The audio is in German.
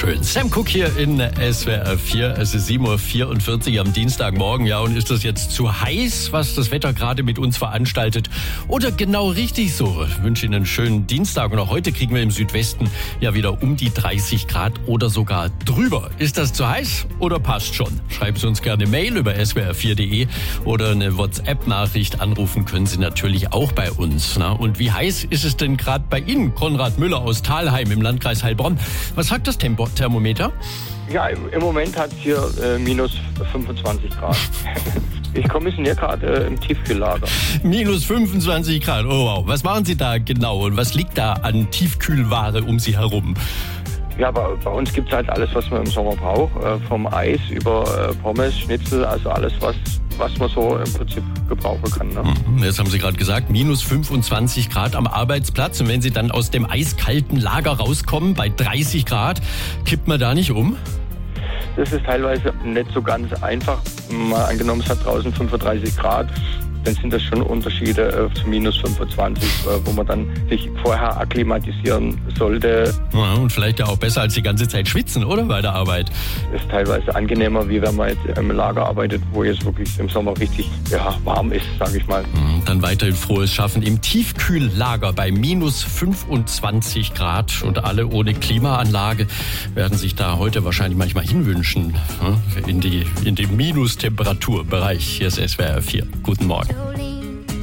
schön. Sam Cooke hier in SWR 4. Es ist 7.44 Uhr am Dienstagmorgen. Ja, und ist das jetzt zu heiß, was das Wetter gerade mit uns veranstaltet? Oder genau richtig so? Ich wünsche Ihnen einen schönen Dienstag. Und auch heute kriegen wir im Südwesten ja wieder um die 30 Grad oder sogar drüber. Ist das zu heiß oder passt schon? Schreiben Sie uns gerne Mail über swr4.de oder eine WhatsApp-Nachricht. Anrufen können Sie natürlich auch bei uns. Na? Und wie heiß ist es denn gerade bei Ihnen, Konrad Müller aus Thalheim im Landkreis Heilbronn? Was sagt das Thermometer? Ja, im Moment hat es hier minus 25 Grad. Ich kommissioniere gerade im Tiefkühllager. Minus 25 Grad, oh wow. Was machen Sie da genau und was liegt da an Tiefkühlware um Sie herum? Ja, bei uns gibt es halt alles, was man im Sommer braucht. Vom Eis über Pommes, Schnitzel, also alles, was man so im Prinzip gebrauchen kann. Ne? Jetzt haben Sie gerade gesagt, minus 25 Grad am Arbeitsplatz. Und wenn Sie dann aus dem eiskalten Lager rauskommen bei 30 Grad, kippt man da nicht um? Das ist teilweise nicht so ganz einfach. Mal angenommen, es hat draußen 35 Grad. Dann sind das schon Unterschiede zu minus 25, wo man dann sich vorher akklimatisieren sollte. Ja, und vielleicht ja auch besser als die ganze Zeit schwitzen, oder? Bei der Arbeit. Das ist teilweise angenehmer, wie wenn man jetzt im Lager arbeitet, wo jetzt wirklich im Sommer richtig warm ist, sage ich mal. Dann weiterhin frohes Schaffen im Tiefkühllager bei minus 25 Grad. Und alle ohne Klimaanlage werden sich da heute wahrscheinlich manchmal hinwünschen in den Minustemperaturbereich. Hier ist SWR 4. Guten Morgen.